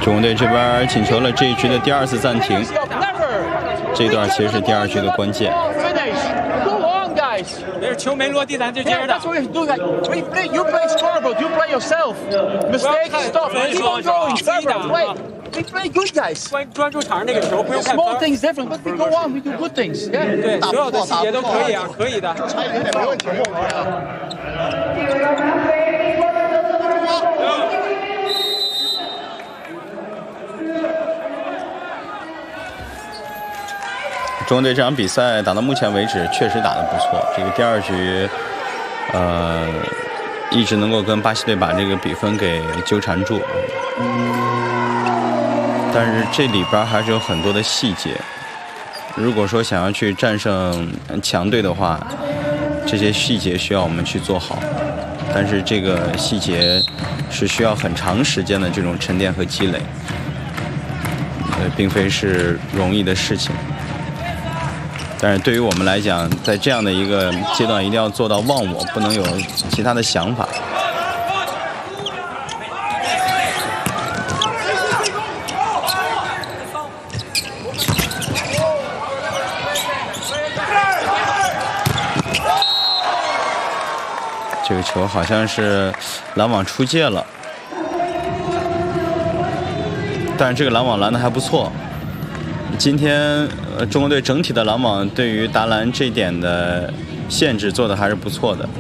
中国队这边请求了这一局的第2次暂停，这段其实是第2局的关键。 没事，球没落地咱就接着打。 You play scoreboard, you play yourself. Mistakes, stop. Keep on going. We play good guys. 专注场上那个球，不用看分。 Small things different, but we go on. We do good things. Yeah. 对，所有的细节都可以啊，可以的。 差一点点没问题。 中国队这场比赛打到目前为止确实打得不错，这个第2局，一直能够跟巴西队把这个比分给纠缠住，但是这里边还是有很多的细节。如果说想要去战胜强队的话，这些细节需要我们去做好，但是这个细节是需要很长时间的这种沉淀和积累，并非是容易的事情。 但是对于我们来讲，在这样的一个阶段，一定要做到忘我，不能有其他的想法。这个球好像是拦网出界了，但是这个拦网拦得还不错。 今天，中国队整体的拦网对于达兰这一点的限制做得还是不错的。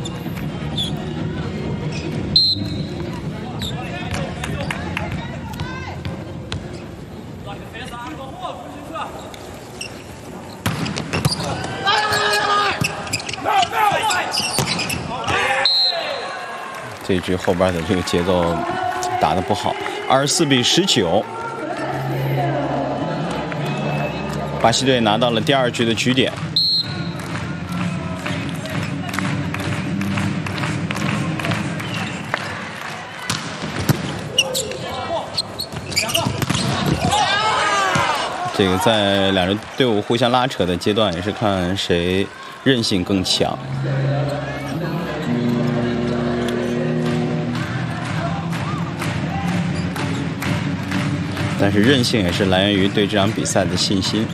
这一局后边的这个节奏打得不好，24比19。 巴西队拿到了第2局的局点。这个在两支队伍互相拉扯的阶段，也是看谁韧性更强。但是韧性也是来源于对这场比赛的信心。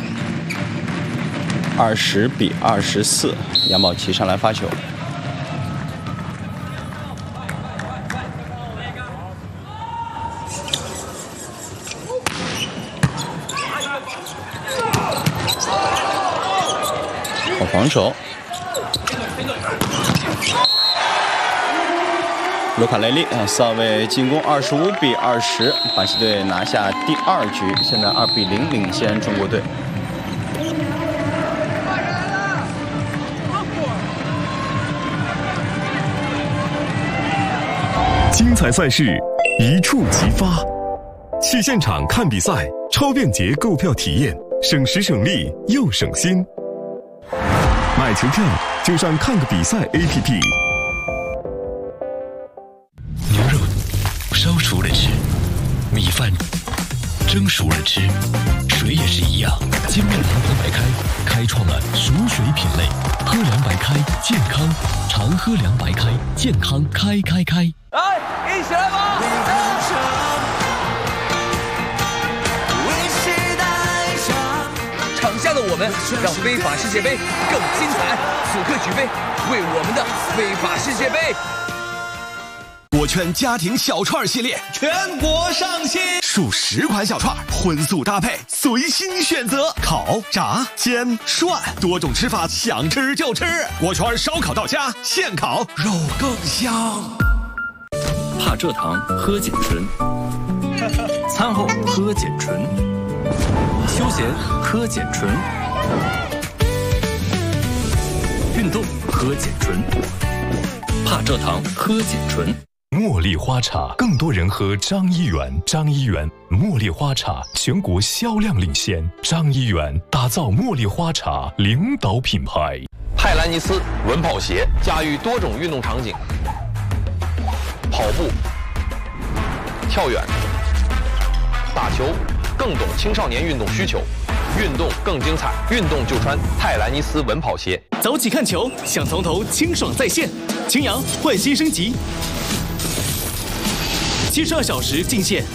20比24，杨宝琦上来发球。好防守。卢卡雷利4号位进攻，25比20，巴西队拿下第2局，现在2比0领先中国队。 精彩赛事，一触即发。去现场看比赛，超便捷购票体验，省时省力又省心。买球票就上看个比赛 APP。 牛肉烧熟了吃，米饭蒸熟了吃，水也是一样。金面蓝黄白开开创了熟水品类，喝凉白开健康，常喝凉白开健康开。 来，一起来吧！场下的我们让非法世界杯更精彩。此刻举杯，为我们的非法世界杯。 锅圈家庭小串系列全国上新，数10款小串，荤素搭配，随心选择，烤、炸、煎、涮，多种吃法，想吃就吃。锅圈烧烤到家，现烤肉更香。 怕蔗糖喝碱醇，餐后喝碱醇，休闲喝碱醇，运动喝碱醇，怕蔗糖喝碱醇。 茉莉花茶，更多人喝张一元。张一元茉莉花茶全国销量领先，张一元打造茉莉花茶领导品牌。 泰兰尼斯稳跑鞋驾驭多种运动场景，跑步、跳远、打球，更懂青少年运动需求，运动更精彩，运动就穿泰兰尼斯稳跑鞋。 早起看球，想从头清爽在线，晴阳焕新升级，72小时进线。